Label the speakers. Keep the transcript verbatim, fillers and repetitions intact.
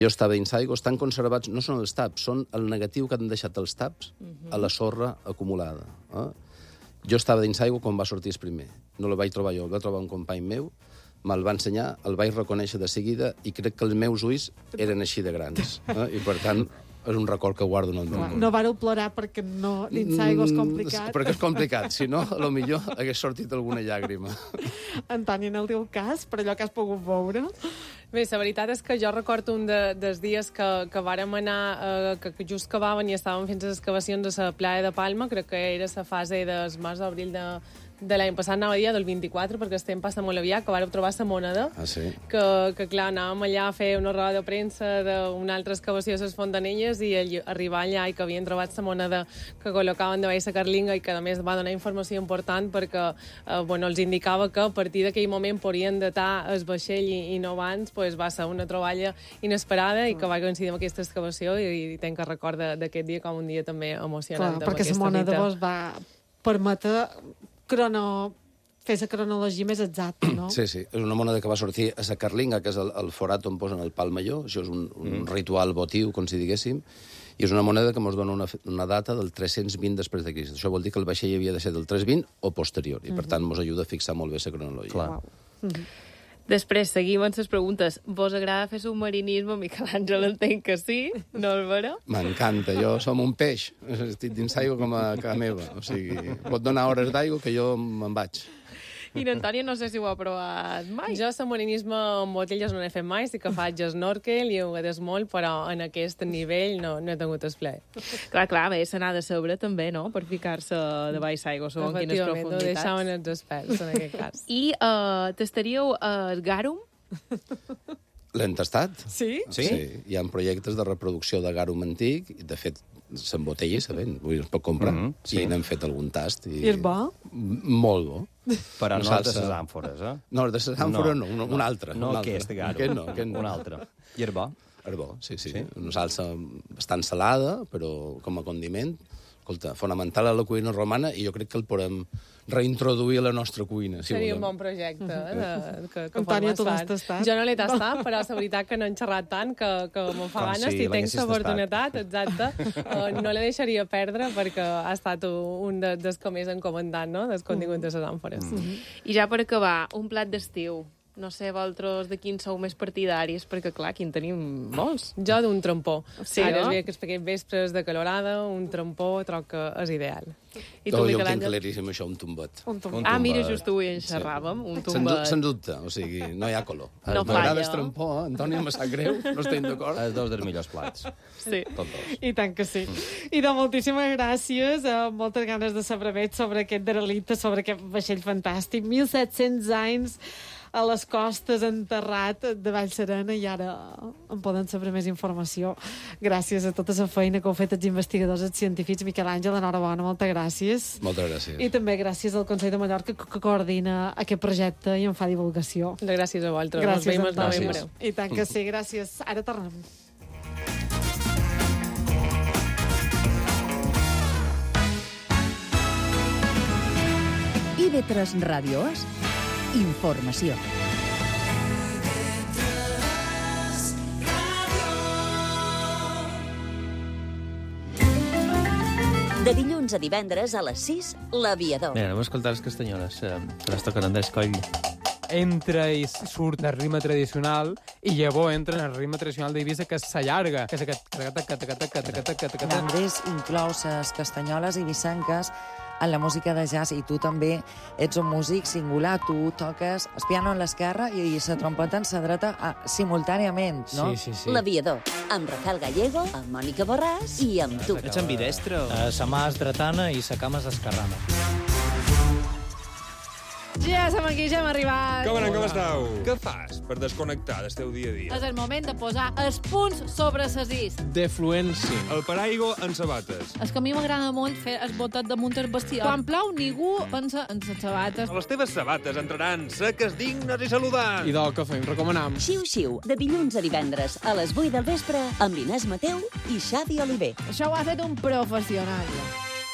Speaker 1: Jo estava dins aigua, estan conservats, no són els taps, són el negatiu que han deixat els taps a la sorra acumulada. Eh? Jo estava dins aigua quan va sortir el primer. No el vaig trobar jo, el va trobar un company meu, me'l va ensenyar, el vaig reconèixer de seguida i crec que els meus ulls eren així de grans. Eh? I, per tant, és un record que guardo en el meu món.
Speaker 2: No vareu plorar perquè no, dins aigua és complicat.
Speaker 1: Mm, perquè és complicat, si no, a lo millor hagués sortit alguna llàgrima.
Speaker 2: Antònia, en el teu cas, per allò que has pogut veure...
Speaker 3: Bé, la veritat és que jo recordo un de, dels dies que, que vàrem anar, eh, que, que just acabaven i estàvem fent les excavacions a la playa de Palma, crec que era la fase del març d'abril de, de l'any passat, anava a dir del vint-i-quatre, perquè el temps passa molt aviat, que vàrem trobar la moneda,
Speaker 1: ah, sí?
Speaker 3: que, que clar, anàvem allà a fer una roda de premsa d'una altra excavació a les Fontanelles i ell, arribar allà i que havien trobat la moneda que col·locaven de baix la carlinga i que a més va donar informació important perquè eh, bueno, els indicava que a partir d'aquell moment podien datar el vaixell i, i no abans, pues, va ser una troballa inesperada i que va coincidir amb aquesta excavació i, i tenc que recordar d'aquest dia com un dia també emocionant.
Speaker 2: Clar, perquè la moneda vos va permetre crono... fer la cronologia més exacta, no?
Speaker 1: Sí, sí. És una moneda que va sortir a la carlinga, que és el, el forat on posen el pal major. Això és un, un mm. ritual votiu, com si diguéssim. I és una moneda que ens dona una, una data del tres-cents vint després de Crist. Això vol dir que el vaixell havia de ser del tres-cents vint o posterior. I, per tant, ens ajuda a fixar molt bé la cronologia.
Speaker 4: Clar.
Speaker 2: Wow. Mm-hmm.
Speaker 4: Després, seguim amb les preguntes. Vos agrada fer submarinisme? Miquel Àngel entenc que sí, no el veure?
Speaker 1: M'encanta, jo som un peix. Estic dins aigua com a casa meva. O sigui, pot donar hores d'aigua que jo me'n vaig.
Speaker 4: I l'Antònia no sé si ho ha provat mai.
Speaker 3: Jo submarinisme amb botelles no n'he fet mai, sí que faig snorkel i ho vedes molt, però en aquest nivell no, no he tingut el plaer.
Speaker 4: Clar, clar, bé, se n'ha de saber també, no?, per ficar-se de baix aigua, segons quines profunditats.
Speaker 3: Efectivament, ho deixaven els experts, en aquest cas.
Speaker 4: I uh, tastaríeu el uh, garum?
Speaker 1: L'hem tastat?
Speaker 2: Sí?
Speaker 1: Sí? Sí. Hi ha projectes de reproducció de garum antic, i de fet s'embotella i se ven, vull dir, es pot comprar. Mm -hmm, sí. I n'hem fet algun tast. I,
Speaker 2: I és bo?
Speaker 1: Molt bo.
Speaker 5: Però no
Speaker 1: salsa...
Speaker 5: de les àmfores, eh?
Speaker 1: No, de les àmfores no, no, un, un altre.
Speaker 5: No
Speaker 1: un altre.
Speaker 5: aquest garum.
Speaker 1: Aquest no, aquest no.
Speaker 5: Un altre. I és bo?
Speaker 1: És bo, sí, sí, sí. Una salsa bastant salada, però com a condiment. Escolta, fonamental a la cuina romana i jo crec que el podem reintroduir a la nostra cuina. Si
Speaker 3: Seria
Speaker 1: volem.
Speaker 3: un bon projecte. Eh, de, que, que
Speaker 2: Antònia, tu l'has tastat?
Speaker 3: Jo no l'he tastat, però la veritat que no he xerrat tant que, que me'n fa
Speaker 5: Com
Speaker 3: ganes.
Speaker 5: si
Speaker 3: Si tenc l'oportunitat,
Speaker 5: tastat.
Speaker 3: exacte, uh, no la deixaria perdre perquè ha estat un de, dels que més han comentat, no?, dels continguts de les àmfores. Mm.
Speaker 4: Mm. I ja per acabar, un plat d'estiu. No sé, vosaltres de quins sou més partidaris, perquè, clar, aquí en tenim molts.
Speaker 3: Jo d'un trompó.
Speaker 4: Sí,
Speaker 3: Ara
Speaker 4: no?
Speaker 3: és bé que es aquests vespres de calorada, un trompó troc que és ideal.
Speaker 4: I tu,
Speaker 1: Oh, jo
Speaker 4: Miquel
Speaker 1: ho tinc
Speaker 4: Àngel?
Speaker 1: claríssim, això, un tombot.
Speaker 2: Un tombot.
Speaker 4: Ah, mira,
Speaker 5: tombet.
Speaker 4: just avui en xerràvem, un
Speaker 1: Sens,
Speaker 4: tombet.
Speaker 1: sens dubte, o sigui, no hi ha color.
Speaker 4: No
Speaker 1: M'agrada
Speaker 4: falla.
Speaker 1: el trompó, eh? Antònia, em sap greu, no estem d'acord.
Speaker 5: És dos dels millors plats.
Speaker 4: Sí.
Speaker 5: Tots dos.
Speaker 2: I tant que sí. I de moltíssimes gràcies, amb moltes ganes de saber més sobre aquest derelite, sobre aquest vaixell fantàstic. mil set-cents anys a les costes, enterrat de Vallserena, i ara en poden saber més informació. Gràcies a tota la feina que heu fet els investigadors, els científics. Miquel Àngel, enhorabona, moltes gràcies.
Speaker 1: Moltes gràcies.
Speaker 2: I també gràcies al Consell de Mallorca que, que coordina aquest projecte i en fa divulgació.
Speaker 3: Gràcies a vosaltres.
Speaker 2: Gràcies,
Speaker 3: Ens veiem el
Speaker 2: Antònia.
Speaker 3: novembre.
Speaker 2: I tant que sí, gràcies. Ara tornem.
Speaker 6: I ve tres Ràdio És informació. De dilluns a divendres a les sis, L'Aviador.
Speaker 7: Bé, anem a escoltar les castanyoles, eh, que les toquen Andrés Coll.
Speaker 8: Entra i surt el ritme tradicional i llavors entra en el ritme tradicional d'Eivissa, que s'allarga, que és aquest...
Speaker 9: L'Andrés inclou les castanyoles ibisenques en la música de jazz, i tu també ets un músic singular, tu toques el piano en l'esquerra i la trompeta en la dreta ah, simultàniament, no?
Speaker 7: Sí, sí, sí.
Speaker 6: L'Aviador, amb Rafael Gallego, amb Mònica Borràs i amb tu.
Speaker 7: Ets ambidestre?
Speaker 10: Uh, sa mà és dretana i sa cama és esquerrana.
Speaker 4: Ja som aquí, ja hem arribat.
Speaker 11: Com anem, com esteu? Què fas per desconnectar del teu dia a dia?
Speaker 12: És el moment de posar els punts sobre ses is.
Speaker 7: Defluència.
Speaker 11: El paraigua en sabates.
Speaker 12: És que a mi m'agrada molt fer el botet damunt el bestiar. Quan plou, ningú pensa en les sabates.
Speaker 11: Les teves sabates entraran seques, dignes i saludants.
Speaker 8: I del que fem, recomanam.
Speaker 6: Xiu-xiu, de dilluns a divendres a les vuit del vespre amb Inés Mateu i Xavi Oliver.
Speaker 12: Això ho ha fet un professional.